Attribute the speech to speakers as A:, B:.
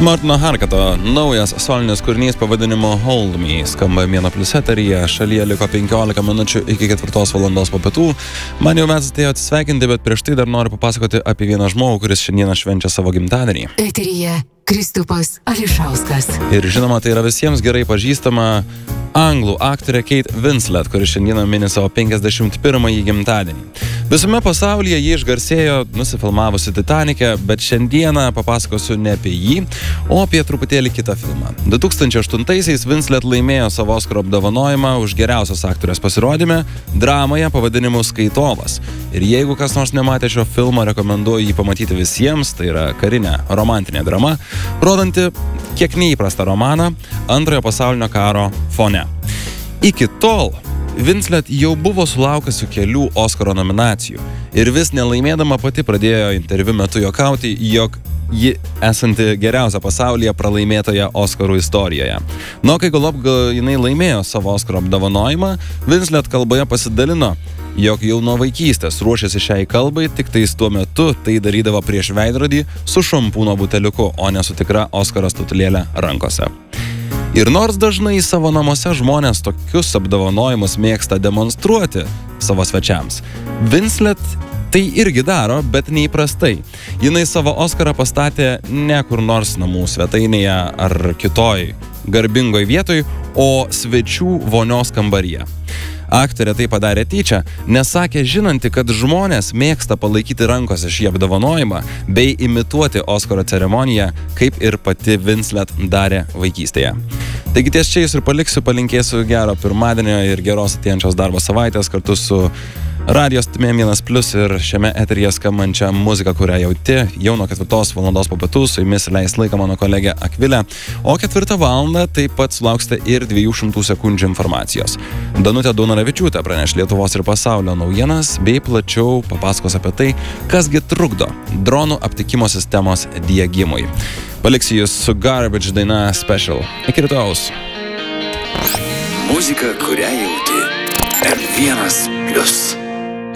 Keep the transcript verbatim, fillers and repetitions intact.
A: Martino Harkato naujas solinis kūrinys pavadinimu Hold Me skamba Mėno plius eteryje. Šalyje liko penkiolika minučių iki ketvirtos valandos po pietų. Man jau metas atėjo atsisveikinti, bet prieš tai dar noriu papasakoti apie vieną žmogų, kuris šiandieną švenčia savo gimtadienį.
B: Eteryje Kristupas Ališauskas.
A: Ir žinoma, tai yra visiems gerai pažįstama anglų aktorė Kate Winslet, kuri šiandieną mini savo penkiasdešimt pirmąjį gimtadienį. Visame pasaulyje ji išgarsėjo nusifilmavusi Titanike, bet šiandieną papasakosiu ne apie jį, o apie truputėlį kitą filmą. du tūkstančiai aštuntaisiais Winslet laimėjo savo Oskaro apdovanojimą už geriausios aktorės pasirodymę dramoje pavadinimu Skaitovas. Ir jeigu kas nors nematė šio filmo, rekomenduoju jį pamatyti visiems. Tai yra karinė romantinė drama, rodanti kiek neįprastą romaną Antrojo pasaulinio karo fone. Iki tol Winslet jau buvo sulaukusi kelių Oskaro nominacijų ir vis nelaimėdama pati pradėjo interviu metu juokauti, jog ji esanti geriausia pasaulyje pralaimėtoja Oskarų istorijoje. Nuo kai galop jinai laimėjo savo Oskaro apdovanojimą, Winslet kalboje pasidalino, jog jau nuo vaikystės ruošėsi šiai kalbai, tik tais tuo metu tai darydavo prieš veidrodį su šampūno buteliuku, o ne su tikra Oskaro statulėle rankose. Ir nors dažnai savo namuose žmonės tokius apdovanojimus mėgsta demonstruoti savo svečiams, Winslet tai irgi daro, bet neįprastai. Jinai savo Oskarą pastatė ne kur nors namų svetainėje ar kitoj garbingoj vietoj, o svečių vonios kambaryje. Aktorė tai padarė tyčia, nes sakė žinanti, kad žmonės mėgsta palaikyti rankose šį apdovanojimą bei imituoti Oskaro ceremoniją, kaip ir pati Winslet darė vaikystėje. Taigi ties čia jūs ir paliksiu, palinkėsiu gero pirmadienio ir geros atėjančios darbo savaitės kartu su Radio Stotimi vienas plius ir šiame eteryje skambančią muziką, kurią jauti jau nuo ketvirtos valandos po pietų. Su jumis leis laiką mano kolegė Akvilė, o ketvirtą valandą taip pat sulauksite ir dviejų šimtų sekundžių informacijos. Danutė Daunoravičiūtė praneš Lietuvos ir pasaulio naujienas bei plačiau papasakos apie tai, kasgi trukdo dronų aptikimo sistemos diegimui. Paliksiu jūs su Garbage daina Special. Iki rytojaus.
C: Muzika, kurią jauti. R vienas plius.